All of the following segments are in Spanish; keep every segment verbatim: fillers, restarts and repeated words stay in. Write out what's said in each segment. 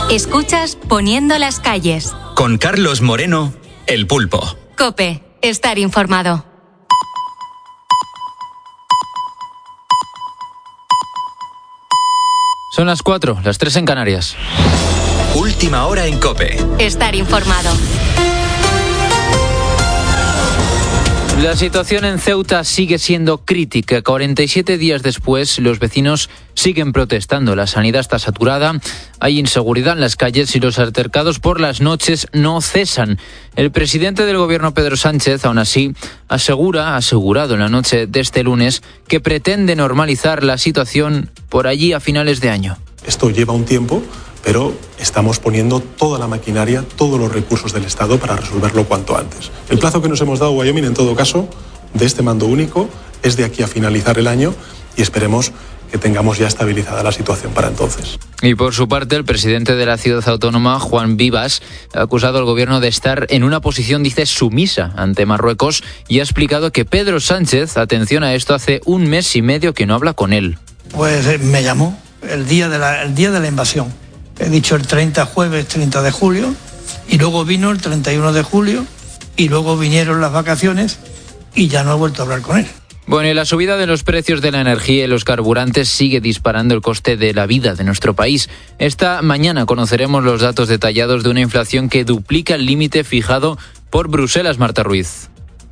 Escuchas Poniendo las calles. Con Carlos Moreno, El Pulpo. COPE. Estar informado. Son las cuatro, las tres en Canarias. Última hora en COPE. Estar informado. La situación en Ceuta sigue siendo crítica. cuarenta y siete días después, los vecinos siguen protestando. La sanidad está saturada, hay inseguridad en las calles y los altercados por las noches no cesan. El presidente del gobierno, Pedro Sánchez, aún así, asegura, ha asegurado en la noche de este lunes, que pretende normalizar la situación por allí a finales de año. Esto lleva un tiempo, pero estamos poniendo toda la maquinaria, todos los recursos del Estado para resolverlo cuanto antes. El plazo que nos hemos dado, Wyoming, en todo caso, de este mando único, es de aquí a finalizar el año y esperemos que tengamos ya estabilizada la situación para entonces. Y por su parte, el presidente de la ciudad autónoma, Juan Vivas, ha acusado al gobierno de estar en una posición, dice, sumisa ante Marruecos y ha explicado que Pedro Sánchez, atención a esto, hace un mes y medio que no habla con él. Pues eh, me llamó el día de la, el día de la invasión. He dicho el treinta, jueves treinta de julio, y luego vino el treinta y uno de julio, y luego vinieron las vacaciones y ya no he vuelto a hablar con él. Bueno, y la subida de los precios de la energía y los carburantes sigue disparando el coste de la vida de nuestro país. Esta mañana conoceremos los datos detallados de una inflación que duplica el límite fijado por Bruselas, Marta Ruiz.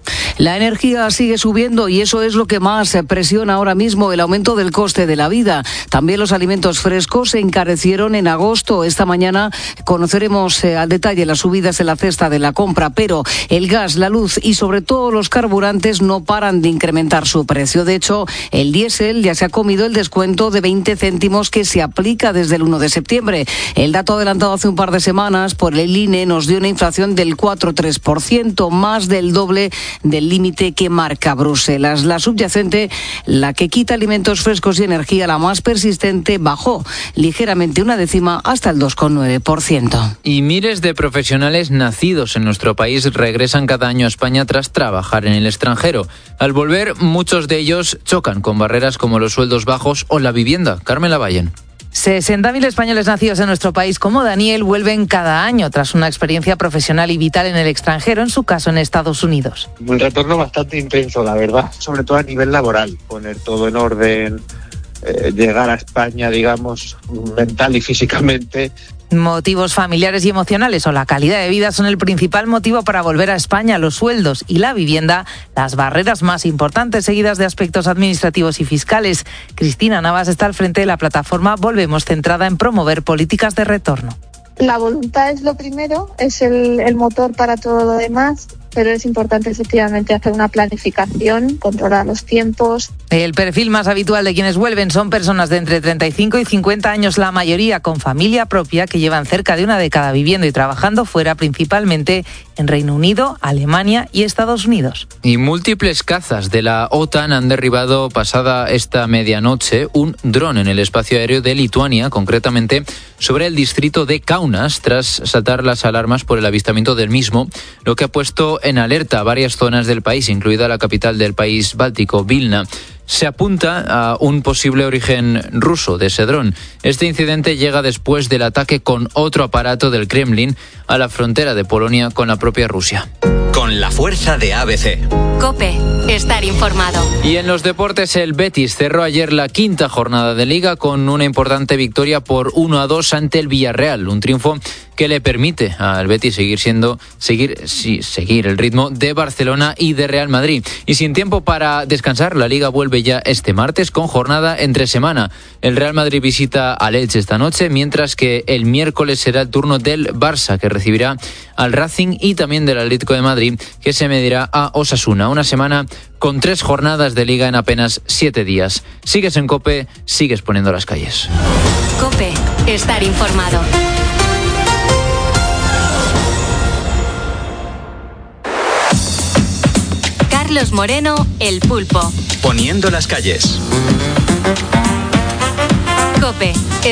La energía sigue subiendo y eso es lo que más presiona ahora mismo el aumento del coste de la vida. También los alimentos frescos se encarecieron en agosto. Esta mañana conoceremos eh, al detalle las subidas en la cesta de la compra, pero el gas, la luz y sobre todo los carburantes no paran de incrementar su precio. De hecho, el diésel ya se ha comido el descuento de veinte céntimos que se aplica desde el uno de septiembre. El dato adelantado hace un par de semanas por el I N E nos dio una inflación del cuatro coma tres por ciento, más del doble del límite que marca Bruselas. La subyacente, la que quita alimentos frescos y energía, la más persistente, bajó ligeramente una décima hasta el dos coma nueve por ciento. Y miles de profesionales nacidos en nuestro país regresan cada año a España tras trabajar en el extranjero. Al volver, muchos de ellos chocan con barreras como los sueldos bajos o la vivienda. Carmen Lavallen. sesenta mil españoles nacidos en nuestro país como Daniel vuelven cada año tras una experiencia profesional y vital en el extranjero, en su caso en Estados Unidos. Un retorno bastante intenso, la verdad, sobre todo a nivel laboral, poner todo en orden, eh, llegar a España, digamos, mental y físicamente. Motivos familiares y emocionales o la calidad de vida son el principal motivo para volver a España. Los sueldos y la vivienda, las barreras más importantes, seguidas de aspectos administrativos y fiscales. Cristina Navas está al frente de la plataforma Volvemos, centrada en promover políticas de retorno. La voluntad es lo primero, es el, el motor para todo lo demás, pero es importante efectivamente hacer una planificación, controlar los tiempos. El perfil más habitual de quienes vuelven son personas de entre treinta y cinco y cincuenta años, la mayoría con familia propia, que llevan cerca de una década viviendo y trabajando fuera, principalmente en Reino Unido, Alemania y Estados Unidos. Y múltiples cazas de la OTAN han derribado pasada esta medianoche un dron en el espacio aéreo de Lituania, concretamente sobre el distrito de Kaunas, tras saltar las alarmas por el avistamiento del mismo, lo que ha puesto en alerta a varias zonas del país, incluida la capital del país báltico, Vilna. Se apunta a un posible origen ruso de ese dron. Este incidente llega después del ataque con otro aparato del Kremlin a la frontera de Polonia con la propia Rusia. Con la fuerza de A B C. COPE. Estar informado. Y en los deportes, el Betis cerró ayer la quinta jornada de Liga con una importante victoria por uno a dos ante el Villarreal. Un triunfo que le permite al Betis seguir siendo seguir sí, seguir el ritmo de Barcelona y de Real Madrid. Y sin tiempo para descansar, la Liga vuelve ya este martes con jornada entre semana. El Real Madrid visita al Elche esta noche, mientras que el miércoles será el turno del Barça, que recibirá al Racing, y también del Atlético de Madrid, que se medirá a Osasuna. Una semana con tres jornadas de Liga en apenas siete días. Sigues en COPE, sigues poniendo las calles. COPE. Estar informado. Carlos Moreno, El Pulpo. Poniendo las calles. COPE.